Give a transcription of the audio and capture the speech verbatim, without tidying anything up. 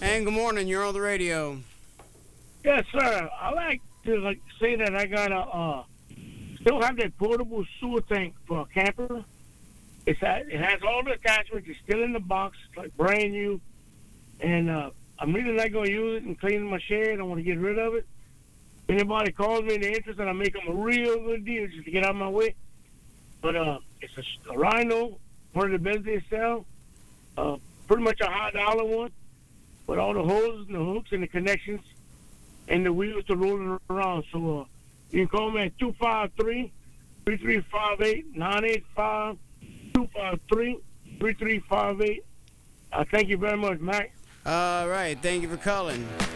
man. Good morning. You're on the radio. Yes, sir. I like to like say that I got a uh, still have that portable sewer tank for a camper. It's at, it has all the attachments. It's still in the box, it's like brand new. And uh, I'm really not going to use it and clean my shed. I want to get rid of it. If anybody calls me in the interest, and I make them a real good deal just to get out of my way. But uh, it's a, a Rhino, one of the best they sell. Uh, pretty much a high dollar one, with all the hoses and the hooks and the connections and the wheels to roll it around. So uh, you can call me at two five three, three three five eight, nine eight five, two five three, three three five eight. Uh, thank you very much, Mac. All right. Thank you for calling.